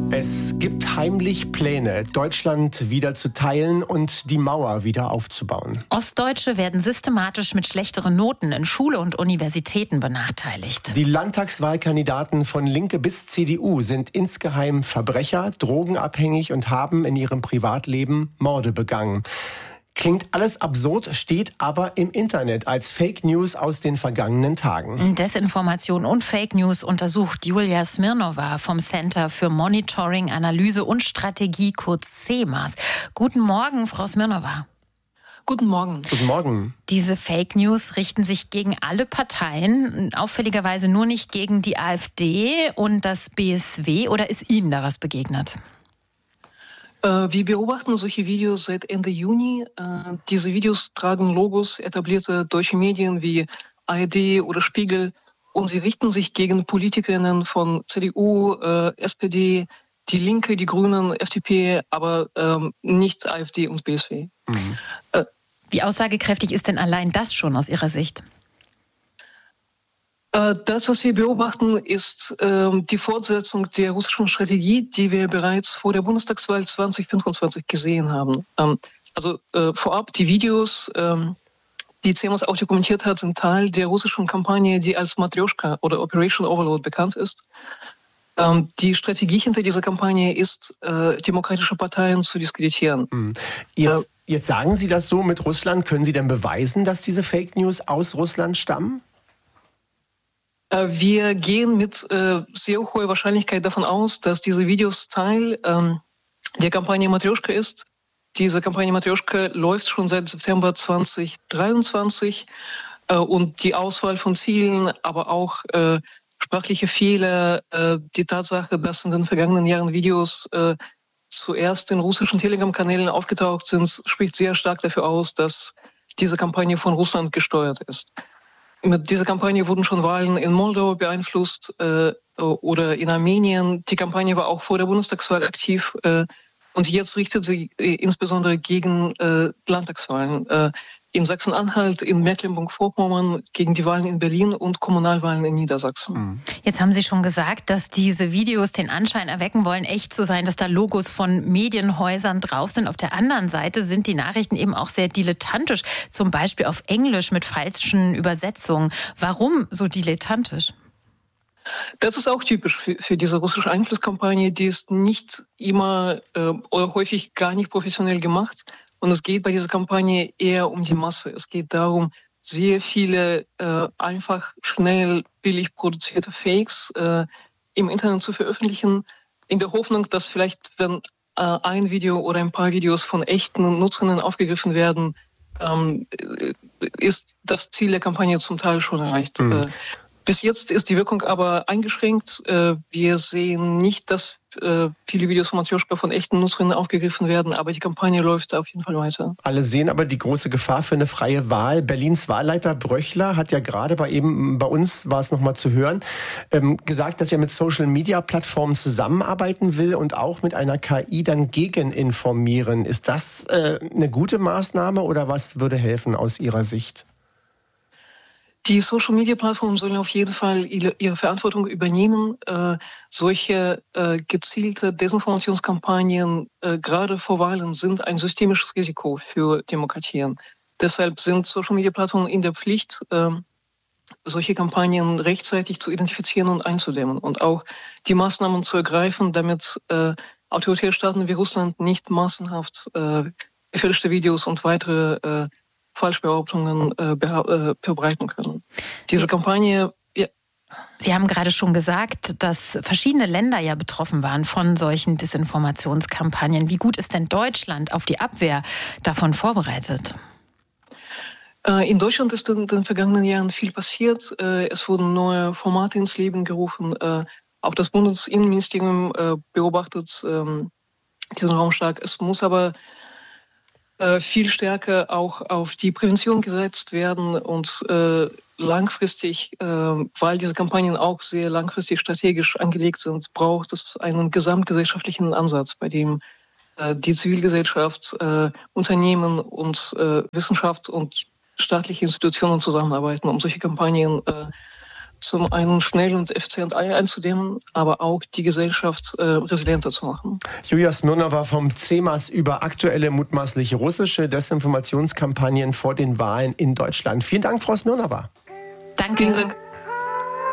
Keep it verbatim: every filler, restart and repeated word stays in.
Es gibt heimlich Pläne, Deutschland wieder zu teilen und die Mauer wieder aufzubauen. Ostdeutsche werden systematisch mit schlechteren Noten in Schule und Universitäten benachteiligt. Die Landtagswahlkandidaten von Linke bis C D U sind insgeheim Verbrecher, drogenabhängig und haben in ihrem Privatleben Morde begangen. Klingt alles absurd, steht aber im Internet als Fake News aus den vergangenen Tagen. Desinformation und Fake News untersucht Julia Smirnova vom Center für Monitoring, Analyse und Strategie, kurz C E M A S. Guten Morgen, Frau Smirnova. Guten Morgen. Guten Morgen. Diese Fake News richten sich gegen alle Parteien, auffälligerweise nur nicht gegen die AfD und das B S W. Oder ist Ihnen da was begegnet? Wir beobachten solche Videos seit Ende Juni. Diese Videos tragen Logos etablierter deutscher Medien wie A R D oder Spiegel und sie richten sich gegen Politikerinnen von C D U, S P D, die Linke, die Grünen, F D P, aber nicht AfD und B S W. Mhm. Wie aussagekräftig ist denn allein das schon aus Ihrer Sicht? Das, was wir beobachten, ist äh, die Fortsetzung der russischen Strategie, die wir bereits vor der Bundestagswahl zwanzig fünfundzwanzig gesehen haben. Ähm, also äh, vorab, die Videos, ähm, die C E M A S auch dokumentiert hat, sind Teil der russischen Kampagne, die als Matrioshka oder Operation Overload bekannt ist. Ähm, die Strategie hinter dieser Kampagne ist, äh, demokratische Parteien zu diskreditieren. Mhm. Jetzt, äh, jetzt sagen Sie das so mit Russland. Können Sie denn beweisen, dass diese Fake News aus Russland stammen? Wir gehen mit äh, sehr hoher Wahrscheinlichkeit davon aus, dass diese Videos Teil ähm, der Kampagne Matrioshka ist. Diese Kampagne Matrioshka läuft schon seit September zwanzig dreiundzwanzig äh, und die Auswahl von Zielen, aber auch äh, sprachliche Fehler, äh, die Tatsache, dass in den vergangenen Jahren Videos äh, zuerst in russischen Telegram-Kanälen aufgetaucht sind, spricht sehr stark dafür aus, dass diese Kampagne von Russland gesteuert ist. Mit dieser Kampagne wurden schon Wahlen in Moldau beeinflusst äh, oder in Armenien. Die Kampagne war auch vor der Bundestagswahl aktiv äh, und jetzt richtet sie äh, insbesondere gegen äh, Landtagswahlen äh, in Sachsen-Anhalt, in Mecklenburg-Vorpommern, gegen die Wahlen in Berlin und Kommunalwahlen in Niedersachsen. Jetzt haben Sie schon gesagt, dass diese Videos den Anschein erwecken wollen, echt zu sein, dass da Logos von Medienhäusern drauf sind. Auf der anderen Seite sind die Nachrichten eben auch sehr dilettantisch, zum Beispiel auf Englisch mit falschen Übersetzungen. Warum so dilettantisch? Das ist auch typisch für, für diese russische Einflusskampagne. Die ist nicht immer äh, oder häufig gar nicht professionell gemacht. Und es geht bei dieser Kampagne eher um die Masse. Es geht darum, sehr viele äh, einfach, schnell, billig produzierte Fakes äh, im Internet zu veröffentlichen, in der Hoffnung, dass vielleicht, wenn äh, ein Video oder ein paar Videos von echten Nutzerinnen aufgegriffen werden, ähm, ist das Ziel der Kampagne zum Teil schon erreicht. Mhm. Äh, Bis jetzt ist die Wirkung aber eingeschränkt. Wir sehen nicht, dass viele Videos von Matrioshka von echten Nutzerinnen aufgegriffen werden, aber die Kampagne läuft auf jeden Fall weiter. Alle sehen aber die große Gefahr für eine freie Wahl. Berlins Wahlleiter Bröchler hat ja gerade bei eben, bei uns war es nochmal zu hören, ähm, gesagt, dass er mit Social-Media-Plattformen zusammenarbeiten will und auch mit einer K I dann gegeninformieren. Ist das äh, eine gute Maßnahme oder was würde helfen aus Ihrer Sicht? Die Social-Media-Plattformen sollen auf jeden Fall ihre Verantwortung übernehmen. Äh, solche äh, gezielte Desinformationskampagnen, äh, gerade vor Wahlen, sind ein systemisches Risiko für Demokratien. Deshalb sind Social-Media-Plattformen in der Pflicht, äh, solche Kampagnen rechtzeitig zu identifizieren und einzudämmen und auch die Maßnahmen zu ergreifen, damit äh, autoritäre Staaten wie Russland nicht massenhaft äh, gefälschte Videos und weitere äh, Falschbehauptungen äh, verbreiten können. Diese Sie, Kampagne... Ja. Sie haben gerade schon gesagt, dass verschiedene Länder ja betroffen waren von solchen Desinformationskampagnen. Wie gut ist denn Deutschland auf die Abwehr davon vorbereitet? Äh, in Deutschland ist in den vergangenen Jahren viel passiert. Äh, es wurden neue Formate ins Leben gerufen. Äh, auch das Bundesinnenministerium äh, beobachtet äh, diesen Raum stark. Es muss aber viel stärker auch auf die Prävention gesetzt werden und äh, langfristig, äh, weil diese Kampagnen auch sehr langfristig strategisch angelegt sind, braucht es einen gesamtgesellschaftlichen Ansatz, bei dem äh, die Zivilgesellschaft, äh, Unternehmen und äh, Wissenschaft und staatliche Institutionen zusammenarbeiten, um solche Kampagnen äh, zum einen schnell und effizient einzudämmen, aber auch die Gesellschaft äh, resilienter zu machen. Julia Smirnova vom C E M A S über aktuelle mutmaßlich russische Desinformationskampagnen vor den Wahlen in Deutschland. Vielen Dank, Frau Smirnova. Danke. Vielen Dank.